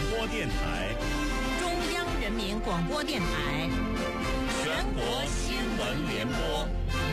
播电台， 中央人民广播电台， 全国新闻联播。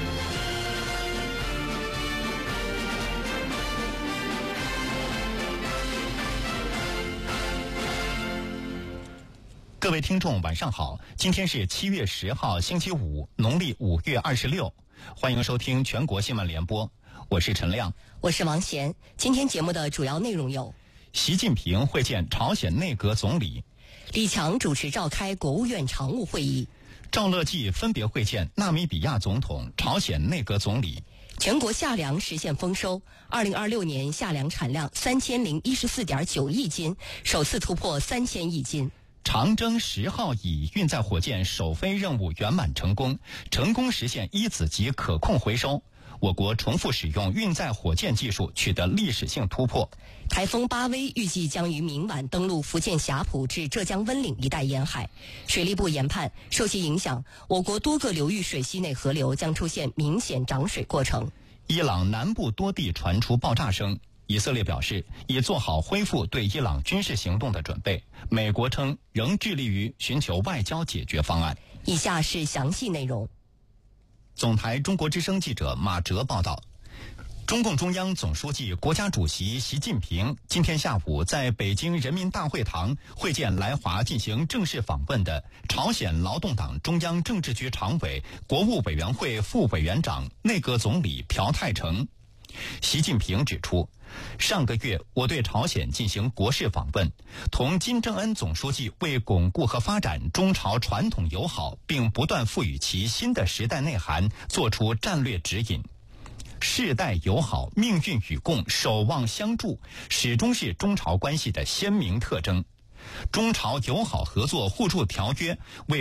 各位听众晚上好，今天是7月10号星期五，农历5月26，欢迎收听全国新闻联播，我是陈亮， 我是王贤。今天节目的主要内容有： 习近平会见朝鲜内阁总理， 李强主持召开国务院常务会议， 赵乐际分别会见纳米比亚总统、朝鲜内阁总理。 全国夏粮实现丰收，2026年夏粮产量3014.9亿斤，首次突破3000亿斤。 长征10号乙运载火箭首飞任务圆满成功，成功实现一子级可控回收。我国重复使用运载火箭技术取得历史性突破。 台风巴威预计将于明晚登陆福建霞浦至浙江温岭一带沿海。水利部研判，受其影响，我国多个流域水系内河流将出现明显涨水过程。 伊朗南部多地传出爆炸声。以色列表示已做好恢复对伊朗军事行动的准备，美国称仍致力于寻求外交解决方案。 以下是详细内容。 总台中国之声记者马哲报道，中共中央总书记、国家主席习近平今天下午在北京人民大会堂会见来华进行正式访问的朝鲜劳动党中央政治局常委、国务委员会副委员长、内阁总理朴泰成。习近平指出，上个月我对朝鲜进行国事访问，同金正恩总书记为巩固和发展中朝传统友好，并不断赋予其新的时代内涵，作出战略指引。世代友好、命运与共、守望相助，始终是中朝关系的鲜明特征。中朝友好合作互助条约为